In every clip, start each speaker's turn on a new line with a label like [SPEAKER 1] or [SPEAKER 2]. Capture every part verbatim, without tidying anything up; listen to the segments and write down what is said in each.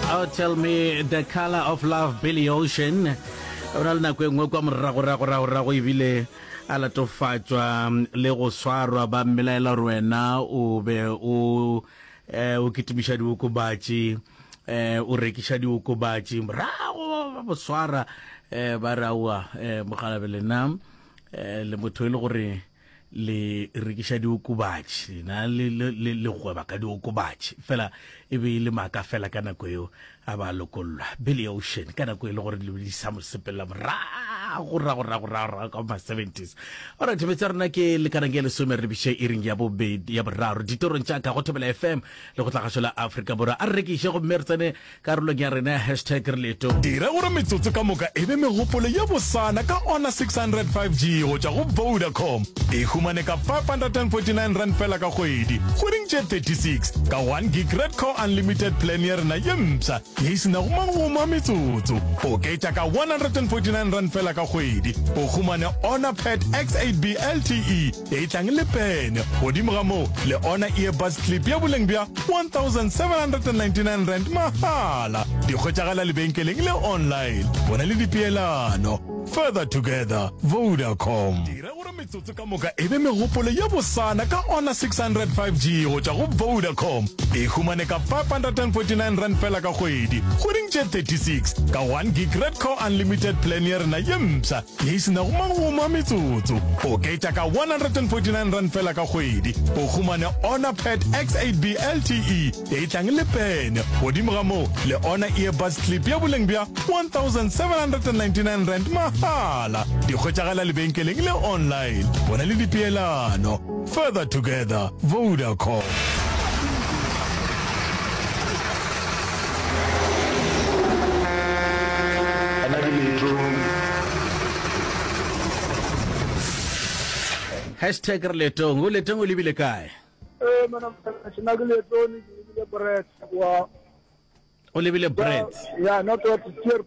[SPEAKER 1] Oh, tell me the color of love, Billy Ocean. Ona le nako engwe kwa morago rago rago rago ibile a latofatswa le go swarwa ba mmelaela rwena o be o eh o kitibisha di okobatsi eh o rekisha di okobatsi morago ba boswara eh ba rawa eh mogalabele nam eh le motho ile gore le rekisha di okobatsi na le le le go ba ka di okobatsi fela e be ile maka fela kana go yo aba lokolla Billy Ocean kana go ile gore le di samusepela ra go ra go ra go ra ka ma seventies ora tebetsarna ke le kana ke le some re bishe iring ya bobedi ya boraro ditorong tsa ka go tebela F M le go tlagashola Africa bora a rekishe go mertsane karolo ya rena hashtag #releto
[SPEAKER 2] dira gore metsotso ka moka ebe megopolo ya bosana ka ona six hundred five G go tsa go Vodacom e humane ka five hundred forty-nine rand fela ka kgwedi kgweding tše thirty-six ka one gig red core unlimited plan ya rena ye mpsa ye isina go mangoma metsotso o ketša ka one hundred forty-nine rand fela ka kgwedi o humane Honor Pad X eight B L T E e tlang le pene godimo ga moo le Honor earbuds clip ya boleng bja one thousand seven hundred ninety-nine rand mahala di kgwetšagala lebenkeleng le online bona le dipeelano further together Vodacom dira gore metsotso ka moka ebe megopolo ya bosana ka ona six hundred five G go tša go Vodacom e humane ka five hundred forty-nine rand fela ka kgwedi kgweding tše thirty-six ka one gig red core unlimited plan ya rena ye mpsa ye isina go mangoma metsotso o ketša ka one hundred forty-nine rand fela ka kgwedi o humane Honor Pad X eight B L T E e tlang le pene godimo ga moo le Honor earbuds clip ya boleng bja one thousand seven hundred ninety-nine rand mahala di kgwetšagala lebenkeleng le online bona le dipeelano further together Vodacom
[SPEAKER 1] hashtag #releto go le tengo le bile kae
[SPEAKER 3] eh mana tsena ke le toni ke le bread wa
[SPEAKER 1] o le bile bread
[SPEAKER 3] ya not what to hear.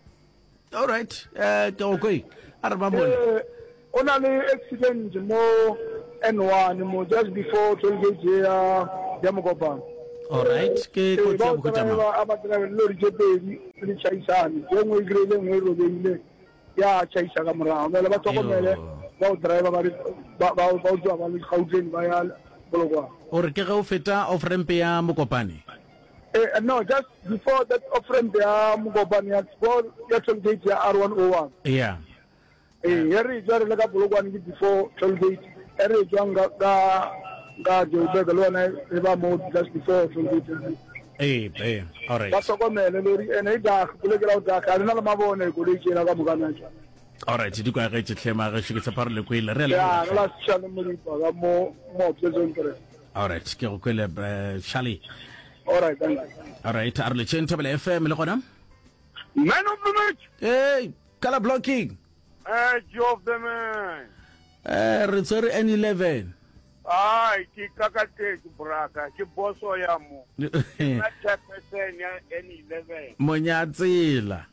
[SPEAKER 1] All right eh ke okay arba mole
[SPEAKER 3] eh ona le accident mo N one mo just before toll gate ya Demogopang.
[SPEAKER 1] All right ke ko tsa go tama
[SPEAKER 3] aba driver lori je be le chaisani je mo igrele mo ro be ile ya chaisa ka mora ona ba tokomele ba driver ba ba ba ba tswa ba le gauteng ba ya bolokwa
[SPEAKER 1] o re ke ga o feta off ramp ya Mokopane
[SPEAKER 3] eh no just before that off ramp ya Mokopane ya before ya toll gate ya R one oh one
[SPEAKER 1] yeah
[SPEAKER 3] eh yari jare le ka bolokwa ni before toll gate ere jwanga ga ga jobe ga lona e ba mo just before toll gate
[SPEAKER 1] eh eh all right
[SPEAKER 3] ba tokomele lori ene da kule ga da ka na ma bone go le kena ka mokana tsa
[SPEAKER 1] all right di kwa ga tlema ga shike tsa parle ko ile re
[SPEAKER 3] ya la tshana mo di ba mo mo pleasant kere
[SPEAKER 1] all right ke go kwele Charlie
[SPEAKER 3] all right thank you
[SPEAKER 1] all right arle chentable F M le gona
[SPEAKER 4] Man of the match.
[SPEAKER 1] hey color blocking
[SPEAKER 4] Edge of the man.
[SPEAKER 1] eh re tsere N eleven
[SPEAKER 4] Ai, ki kakate braka, ki boso ya mo. Na chapesen ya N eleven.
[SPEAKER 1] monyatsila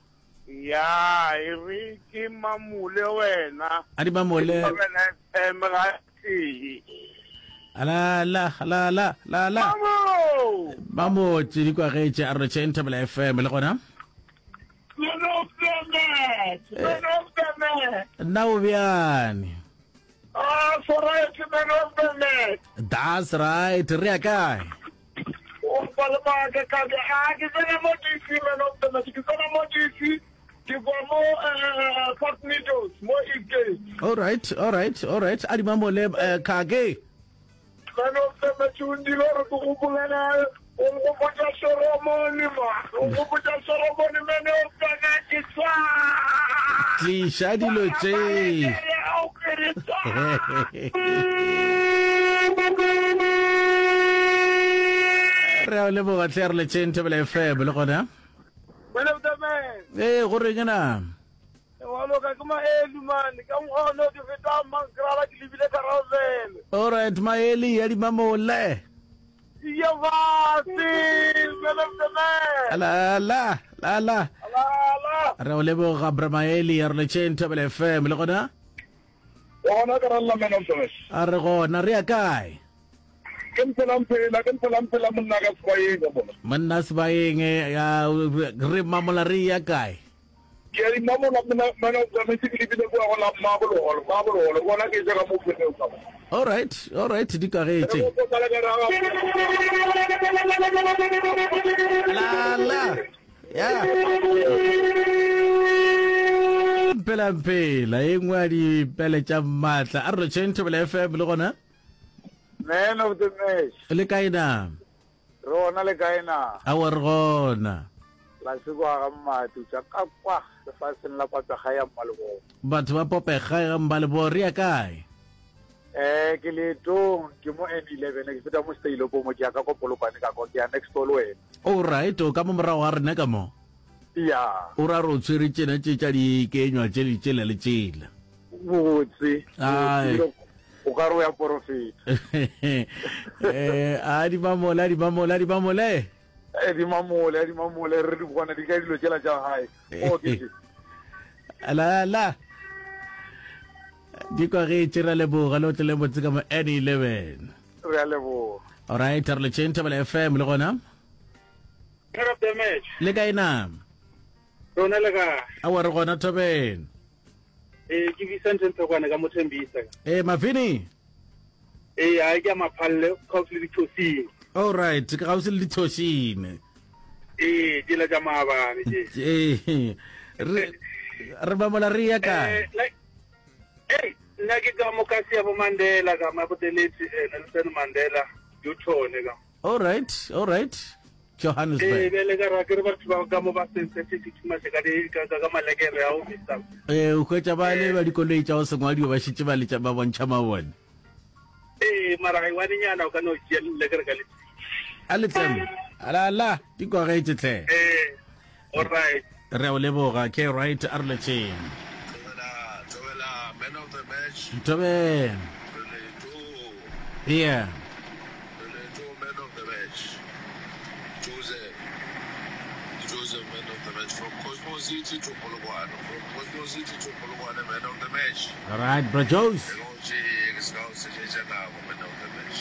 [SPEAKER 4] Ya, iri ki mamule wena.
[SPEAKER 1] adi mamole
[SPEAKER 4] Wena emrati.
[SPEAKER 1] ala la la la la la
[SPEAKER 4] Mamo!
[SPEAKER 1] mamo di kwa ga tse arle chentable F M le gona
[SPEAKER 4] Man of the match. Man of the match.
[SPEAKER 1] now biani
[SPEAKER 4] Ah, for right, man of the match.
[SPEAKER 1] that's right re akae
[SPEAKER 4] O palma ke ka ga ke tsena mo tisi man of the match. Ke tsena mo tisi. Ke go mo eh Fort Meadows, mo Eastgate.
[SPEAKER 1] all right all right all right adi mamole kage
[SPEAKER 4] Man of the match undilo re go bula o go botsa Solomon ma. O go botsa Solomon man of the match tsa.
[SPEAKER 1] tlisha dilo tse
[SPEAKER 4] O kere tsa.
[SPEAKER 1] re a le bo ga tle re le chentable F M le gona
[SPEAKER 4] Man of the match.
[SPEAKER 1] eh gore ngena
[SPEAKER 4] Walo ka kuma elu man, ka mo no ke feta mangrala ke libile ka ravel.
[SPEAKER 1] all right maeli adi mamole
[SPEAKER 4] Ya vasi, man of the match.
[SPEAKER 1] la la la la
[SPEAKER 4] La la.
[SPEAKER 1] re o le bo ga Bramaeli re le chentable F M le gona
[SPEAKER 4] Ona ka ralla man of the match.
[SPEAKER 1] a re gona re akae
[SPEAKER 4] ke mpelampela ke mpelampela monna ka Sebayeng ka bona
[SPEAKER 1] monna Sebayeng ya re mamola re ya kae
[SPEAKER 4] ke ri mamola mna mana ka me se ke lebile go go la mabolo mabolo bona ke ja ka mo pele ka
[SPEAKER 1] all right all right di ka getse la la ya pela pela e ngwa di pele tša matla a re tšhentse bele F M le gona
[SPEAKER 3] Man of the match.
[SPEAKER 1] le kaina
[SPEAKER 3] Rona le kaina.
[SPEAKER 1] a wa re gona
[SPEAKER 3] La sigwa ga mmatu tša ka kwa lefatsheng la patsa ga ya Mmalebo.
[SPEAKER 1] batho ba popega ga mbale bo re ya kae
[SPEAKER 3] Eh ke le tong ke mo N eleven ke feta mo style po mo ke ya ka ko polokwane ka ko ke ya next to wena.
[SPEAKER 1] all right o ka mo morago ga rena ka mo
[SPEAKER 3] Ya.
[SPEAKER 1] o ra re o tshwere tšena tše tša dikenywa tše di tšela le tšela
[SPEAKER 3] Botse.
[SPEAKER 1] Ai.
[SPEAKER 3] O ka ro ya profit.
[SPEAKER 1] eh a di mamole a di mamole a di mamole
[SPEAKER 3] Eh di mamole di mamole re di bona di ka dilo tšela tša hae. O ke.
[SPEAKER 1] ala la di kwa ge tšera leboga le o tle le motse ka mo N eleven
[SPEAKER 3] Re ya lebo.
[SPEAKER 1] all right re le tšhentse bele F M le gona
[SPEAKER 4] Man of the match
[SPEAKER 1] le kaina
[SPEAKER 4] rona le ka
[SPEAKER 1] a wa re gona Thobeni
[SPEAKER 4] eh ke Vincent Ntokwane ka mothembisa
[SPEAKER 1] eh mafini
[SPEAKER 4] eh a ke maphalle ka le dithosi
[SPEAKER 1] all right ka ga o se le dithoshine
[SPEAKER 4] eh di la ja maabane je
[SPEAKER 1] eh re re mamola re ya
[SPEAKER 4] eh
[SPEAKER 1] kae
[SPEAKER 4] like eh nna ke ka mo ka sia bo Mandela ka maboteleti Nelson Mandela yo tshone ka
[SPEAKER 1] all right all right
[SPEAKER 4] eh
[SPEAKER 1] Johannesburg
[SPEAKER 4] bele ka ra ke re batho ba ka mo ba sensitive ma se ka di ka ka malekere a o bisa
[SPEAKER 1] eh o khwetsa ba le ba dikoloi tša o sengwadi ba shitse ba le tša ba bontšha mabone
[SPEAKER 4] eh mara ga wani nyana o ka no je le ka ka le
[SPEAKER 1] a le tsemo ala la di kwa ga itse tle
[SPEAKER 4] eh all right
[SPEAKER 1] re o leboga ke right a re le tšeng
[SPEAKER 5] Tobela, Tobela, man of the match.
[SPEAKER 1] Tobe
[SPEAKER 5] Leleto,
[SPEAKER 1] yeah
[SPEAKER 5] Leleto, man of the match. Joseph, Joseph, man of the match. From Cosmo City to Polokwane. From Cosmo City to Polokwane, man of the match.
[SPEAKER 1] all right bro Joes
[SPEAKER 5] Lonje, Scout Sejja Nabo, man of the match.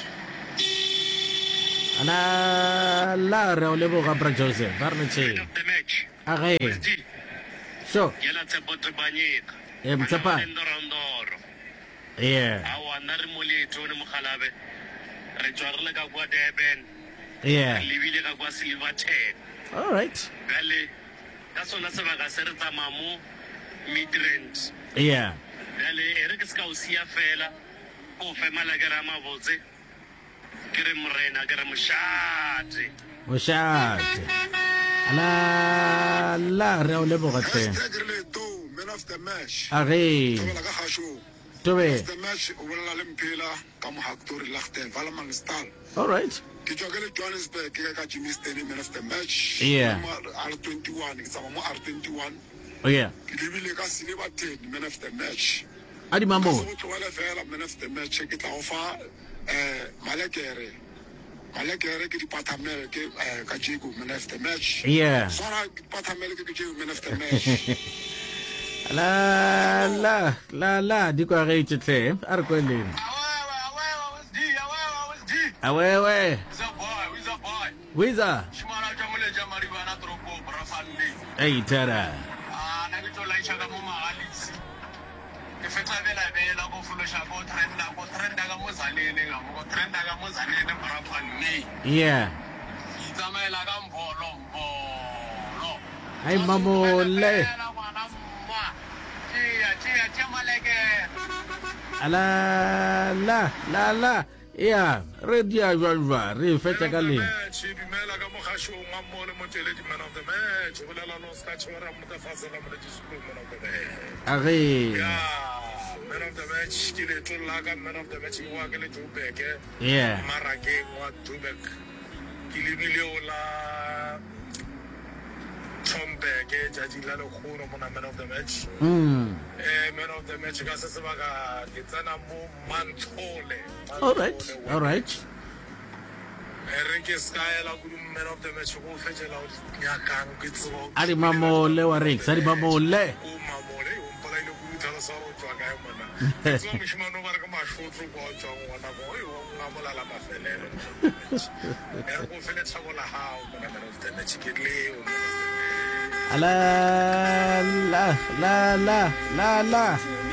[SPEAKER 1] ala la re o leboga bro Joseph a re le tšeng
[SPEAKER 6] the match
[SPEAKER 1] a ge so
[SPEAKER 6] ke la tsepo trebanyeka
[SPEAKER 1] e mtsepa
[SPEAKER 6] ndorondoro
[SPEAKER 1] yeah
[SPEAKER 6] awa nna re mo leetong mogalabe re tswa re le ka kwa Durban
[SPEAKER 1] yeah
[SPEAKER 6] re lebile ka kwa Silverton
[SPEAKER 1] all right
[SPEAKER 6] bjale ka sona sebaka se re tsamaya mo Midrand
[SPEAKER 1] yeah
[SPEAKER 6] bjale e re ke se ka o sia fela ko fe malakere a mabotse ke re morena ke re mošate
[SPEAKER 1] mošate ala la re o leboga tle
[SPEAKER 5] Hashtag Leleto, man of the match.
[SPEAKER 1] a ge
[SPEAKER 5] Tobela ka gasho.
[SPEAKER 1] Tobe
[SPEAKER 5] The match, o bolela le mphela ka mohaktori Lachten, Valaman Stal.
[SPEAKER 1] all right
[SPEAKER 5] Ke tswa ke le Johannesburg ke ka Jimmy Stene, man of the match.
[SPEAKER 1] Yeah.
[SPEAKER 5] R twenty-one, ke tsama mo R twenty-one.
[SPEAKER 1] oh yeah
[SPEAKER 5] Ke lebile ka Silver ten, man of the match.
[SPEAKER 1] a di
[SPEAKER 5] Ka
[SPEAKER 1] mamole
[SPEAKER 5] se go tlogele fela man of the match ke tla go fa eh malekere. Malekere ke dipatamele ke eh, ka Jeko, man of the match.
[SPEAKER 1] yeah
[SPEAKER 5] Swara dipatamele ke ke Jeko, man of the match.
[SPEAKER 1] la la la la di kwa ge itse tle a re kweleng a wewe wiza ei tara yeah ai mamole ala la la la yeah re dia jwa re fetsa ka leng
[SPEAKER 2] match dumela ka mogashong wa mmone moteledi man of the match o bolela no ska tshwara motafasela mo di super man of the match
[SPEAKER 1] a ge
[SPEAKER 2] ya man of the match ke le tlola ka man of the match wa ke le Joburg
[SPEAKER 1] yeah
[SPEAKER 2] marakeng wa Joburg ke lebile o la Tomberg e jaji la le khoro mo na man of the match
[SPEAKER 1] mm
[SPEAKER 2] eh man of the match ka se sebaka ke tsena mo Manthole
[SPEAKER 1] all right all right
[SPEAKER 2] re ke skaela go man of the match go fetela o nyakang ke tsebo
[SPEAKER 1] a di mamole wa rex a di mamole
[SPEAKER 2] o mamole o mpola ile go utla
[SPEAKER 5] sa go tswa kae mona so moshimane ba re ka mashotlo go tswa ngwana go yo nga molala mafelelo ere go fele tsabola hao mona ka of the chikile
[SPEAKER 1] ala la la la la la